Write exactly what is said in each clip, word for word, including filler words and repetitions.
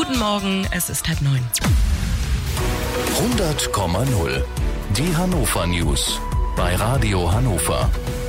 Guten Morgen, es ist halb neun. hundert Komma null. Die Hannover News bei Radio Hannover.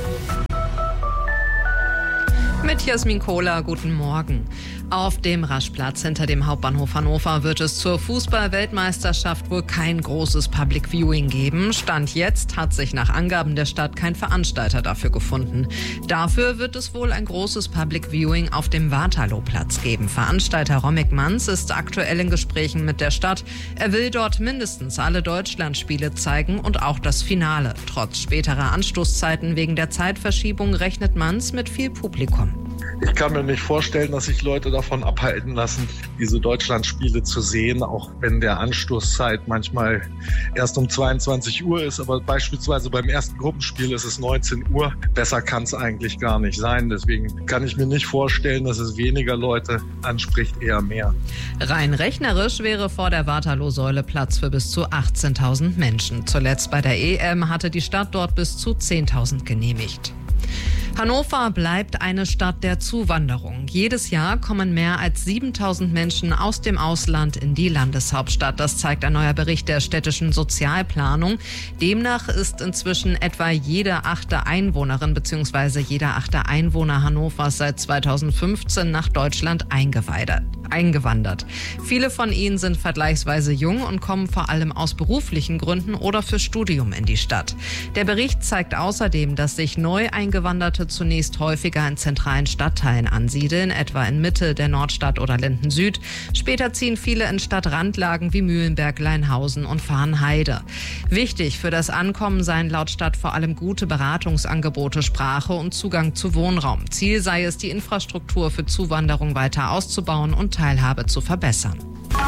Mit Jasmin Kohler, guten Morgen. Auf dem Raschplatz hinter dem Hauptbahnhof Hannover wird es zur Fußball-Weltmeisterschaft wohl kein großes Public Viewing geben. Stand jetzt hat sich nach Angaben der Stadt kein Veranstalter dafür gefunden. Dafür wird es wohl ein großes Public Viewing auf dem Waterlooplatz geben. Veranstalter Romic Manz ist aktuell in Gesprächen mit der Stadt. Er will dort mindestens alle Deutschlandspiele zeigen und auch das Finale. Trotz späterer Anstoßzeiten wegen der Zeitverschiebung rechnet Manz mit viel Publikum. Ich kann mir nicht vorstellen, dass sich Leute davon abhalten lassen, diese Deutschlandspiele zu sehen, auch wenn der Anstoßzeit manchmal erst um zweiundzwanzig Uhr ist. Aber beispielsweise beim ersten Gruppenspiel ist es neunzehn Uhr. Besser kann es eigentlich gar nicht sein. Deswegen kann ich mir nicht vorstellen, dass es weniger Leute anspricht, eher mehr. Rein rechnerisch wäre vor der Waterloo-Säule Platz für bis zu achtzehntausend Menschen. Zuletzt bei der E M hatte die Stadt dort bis zu zehntausend genehmigt. Hannover bleibt eine Stadt der Zuwanderung. Jedes Jahr kommen mehr als siebentausend Menschen aus dem Ausland in die Landeshauptstadt. Das zeigt ein neuer Bericht der städtischen Sozialplanung. Demnach ist inzwischen etwa jede achte Einwohnerin bzw. jeder achte Einwohner Hannovers seit zweitausendfünfzehn nach Deutschland eingewandert. Viele von ihnen sind vergleichsweise jung und kommen vor allem aus beruflichen Gründen oder für Studium in die Stadt. Der Bericht zeigt außerdem, dass sich neu Eingewanderte zunächst häufiger in zentralen Stadtteilen ansiedeln, etwa in Mitte der Nordstadt oder Linden Süd. Später ziehen viele in Stadtrandlagen wie Mühlenberg, Leinhausen und Farnheide. Wichtig für das Ankommen seien laut Stadt vor allem gute Beratungsangebote, Sprache und Zugang zu Wohnraum. Ziel sei es, die Infrastruktur für Zuwanderung weiter auszubauen und Teilhabe zu verbessern.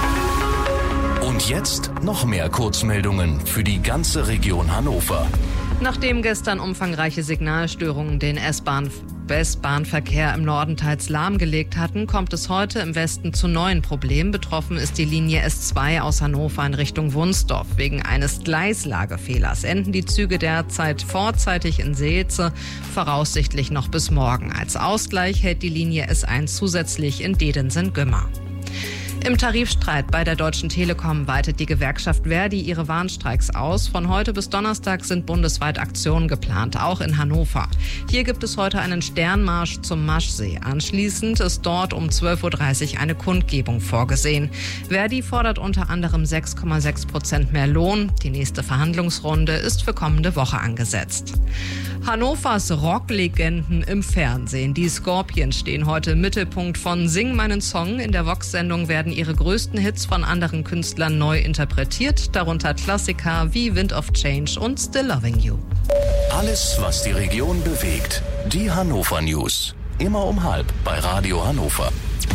Und jetzt noch mehr Kurzmeldungen für die ganze Region Hannover. Nachdem gestern umfangreiche Signalstörungen den S-Bahn S-Bahn-Verkehr im Norden teils lahmgelegt hatten, kommt es heute im Westen zu neuen Problemen. Betroffen ist die Linie S zwei aus Hannover in Richtung Wunsdorf. Wegen eines Gleislagefehlers enden die Züge derzeit vorzeitig in Seelze, voraussichtlich noch bis morgen. Als Ausgleich hält die Linie S eins zusätzlich in Dedensen-Gümmer. Im Tarifstreit bei der Deutschen Telekom weitet die Gewerkschaft Verdi ihre Warnstreiks aus. Von heute bis Donnerstag sind bundesweit Aktionen geplant, auch in Hannover. Hier gibt es heute einen Sternmarsch zum Maschsee. Anschließend ist dort um zwölf Uhr dreißig eine Kundgebung vorgesehen. Verdi fordert unter anderem sechs Komma sechs Prozent mehr Lohn. Die nächste Verhandlungsrunde ist für kommende Woche angesetzt. Hannovers Rocklegenden im Fernsehen. Die Scorpions stehen heute im Mittelpunkt von Sing meinen Song. In der Vox-Sendung werden ihre größten Hits von anderen Künstlern neu interpretiert, darunter Klassiker wie Wind of Change und Still Loving You. Alles, was die Region bewegt. Die Hannover News. Immer um halb bei Radio Hannover.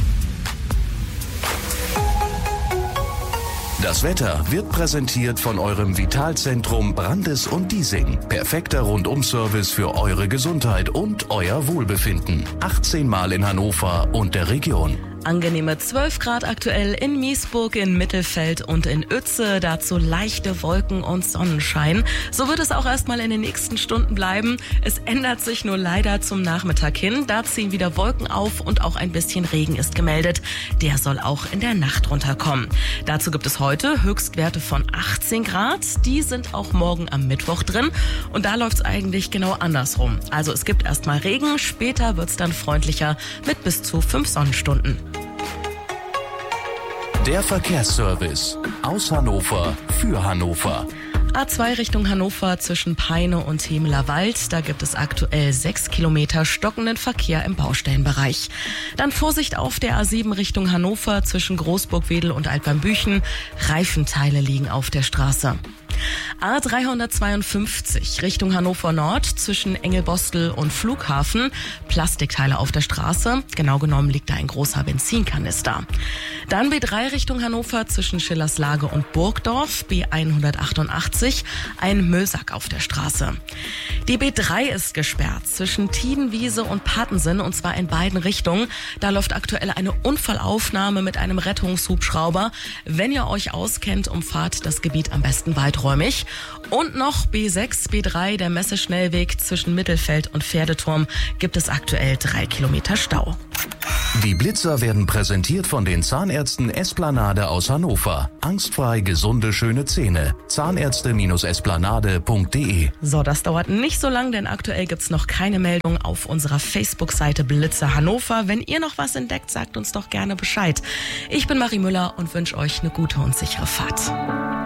Das Wetter wird präsentiert von eurem Vitalzentrum Brandes und Diesing. Perfekter Rundum-Service für eure Gesundheit und euer Wohlbefinden. achtzehn Mal in Hannover und der Region. Angenehme zwölf Grad aktuell in Miesburg, in Mittelfeld und in Uetze. Dazu leichte Wolken und Sonnenschein. So wird es auch erstmal in den nächsten Stunden bleiben. Es ändert sich nur leider zum Nachmittag hin. Da ziehen wieder Wolken auf und auch ein bisschen Regen ist gemeldet. Der soll auch in der Nacht runterkommen. Dazu gibt es heute Höchstwerte von achtzehn Grad. Die sind auch morgen am Mittwoch drin. Und da läuft es eigentlich genau andersrum. Also es gibt erstmal Regen, später wird es dann freundlicher mit bis zu fünf Sonnenstunden. Der Verkehrsservice aus Hannover für Hannover. A zwei Richtung Hannover zwischen Peine und Hemeler Wald. Da gibt es aktuell sechs Kilometer stockenden Verkehr im Baustellenbereich. Dann Vorsicht auf der A sieben Richtung Hannover zwischen Großburg-Wedel und Altbambüchen. Reifenteile liegen auf der Straße. A dreihundertzweiundfünfzig Richtung Hannover Nord zwischen Engelbostel und Flughafen. Plastikteile auf der Straße. Genau genommen liegt da ein großer Benzinkanister. Dann B drei Richtung Hannover zwischen Schillerslage und Burgdorf. B hundertachtundachtzig. Ein Müllsack auf der Straße. Die B drei ist gesperrt zwischen Tiedenwiese und Patensen und zwar in beiden Richtungen. Da läuft aktuell eine Unfallaufnahme mit einem Rettungshubschrauber. Wenn ihr euch auskennt, umfahrt das Gebiet am besten weiträumig. Und noch B sechs, B drei, der Messeschnellweg zwischen Mittelfeld und Pferdeturm, gibt es aktuell drei Kilometer Stau. Die Blitzer werden präsentiert von den Zahnärzten Esplanade aus Hannover. Angstfrei gesunde, schöne Zähne. Zahnärzte Esplanade punkt de. So, das dauert nicht so lang, denn aktuell gibt's noch keine Meldung auf unserer Facebook-Seite Blitzer Hannover. Wenn ihr noch was entdeckt, sagt uns doch gerne Bescheid. Ich bin Marie Müller und wünsche euch eine gute und sichere Fahrt.